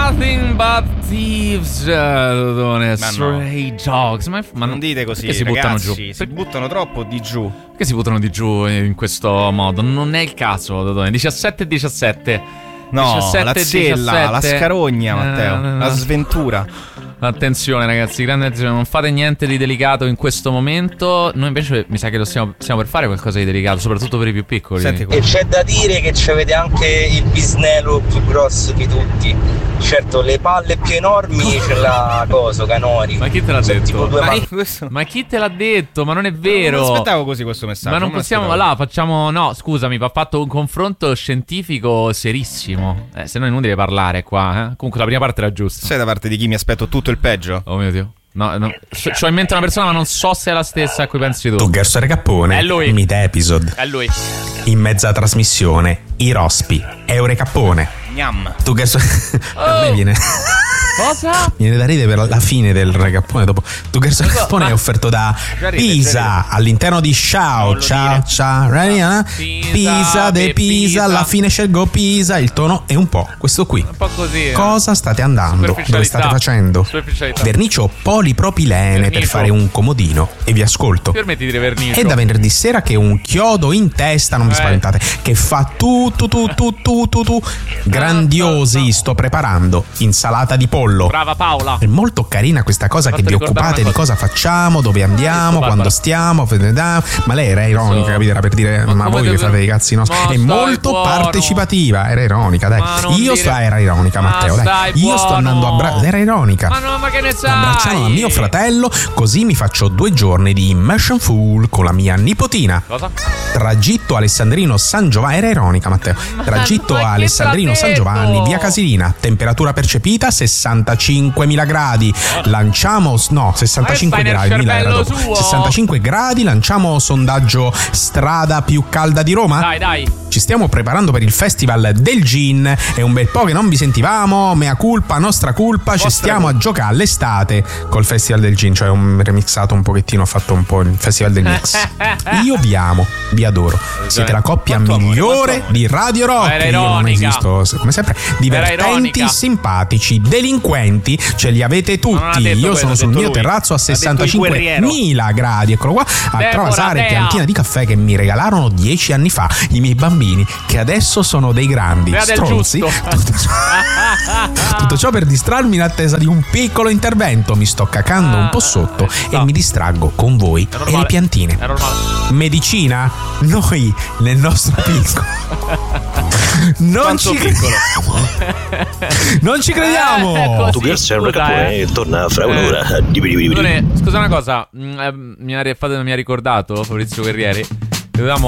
nothing but thieves. Stray dogs. Ma non dite così, perché si buttano giù? Si buttano troppo di giù. Perché si buttano di giù in questo modo? Non è il caso, Dodone. 17-17. No, 17, la zella, 17. la scarogna, Matteo, la sventura. Attenzione ragazzi, grande attenzione, non fate niente di delicato in questo momento. Noi invece mi sa che lo stiamo per fare qualcosa di delicato, soprattutto per i più piccoli. Senti, e c'è da dire che avete anche il bisnello più grosso di tutti. Certo, le palle più enormi ce l'ha coso, Canori. Ma chi te l'ha detto? Questo... Ma chi te l'ha detto? Ma non è vero. Non aspettavo così questo messaggio. Ma non possiamo, là, facciamo. No, scusami, va fatto un confronto scientifico serissimo. Se no è inutile parlare qua. Comunque la prima parte era giusta. Sei da parte di chi mi aspetto tutto il peggio? Oh mio Dio. No. C'ho in mente una persona, ma non so se è la stessa a cui pensi tu. Tu Gerso Recappone. È lui. Mite episode. È lui. In mezza trasmissione, i Rospi. Eurecappone. Gnam. Tu Gerso. A me viene. Cosa? Viene da ridere per la fine del Recappone dopo. Tu Gerso Recappone è offerto da Pisa all'interno di Ciao. Pisa de Pisa. Alla fine scelgo Pisa. Il tono è un po' questo qui. Un po' così. Cosa state andando? Dove state facendo? Vernicio polipropilene per fare un comodino. E vi ascolto. Permetti di dire vernicio. È da venerdì sera che un chiodo in testa, non vi spaventate, che fa tu. Grandiosi, sto preparando insalata di pollo. Brava Paola. È molto carina questa cosa che vi occupate di cosa facciamo, dove andiamo, quando stiamo. Ma lei era ironica, capite? Era per dire, ma voi che fate i cazzi nostri. È molto partecipativa. Era ironica, dai. Era ironica, Matteo, dai. Io sto andando era ironica. Ma che ne sai? Abbracciamo a mio fratello, così mi faccio 2 giorni di immersion full con la mia nipotina. Cosa? Tragitto Alessandrino San Giovanni. Era ironica, Matteo. Tragitto Alessandrino San Giovanni, via Casilina. Temperatura percepita 65.000 gradi. Lanciamo 65 gradi. 65 gradi. Lanciamo sondaggio strada più calda di Roma. Dai. Ci stiamo preparando per il festival del gin. È un bel po' che non vi sentivamo. Mea culpa, nostra colpa. Ci stiamo a giocare all'estate col festival del gin. Cioè un remixato un pochettino. Ho fatto un po' il festival del mix. Io vi amo, vi adoro. Siete la coppia migliore di Radio Rock. Io non esisto, come sempre. Divertenti, simpatici, delinquenti. Ce li avete tutti. Io sono sul mio terrazzo a 65.000 gradi. Eccolo qua. A travasare piantina di caffè che mi regalarono 10 anni fa i miei bambini, che adesso sono dei grandi stronzi. Tutto ciò per distrarmi in attesa di un piccolo intervento. Mi sto cacando un po' sotto e mi distraggo con voi e le piantine. Medicina? Noi nel nostro piccolo non ci crediamo. Non ci crediamo. Tu Gerso è un Recappone torna fra un'ora. Scusa una cosa, mi ha ricordato Fabrizio Guerrieri. Dovevamo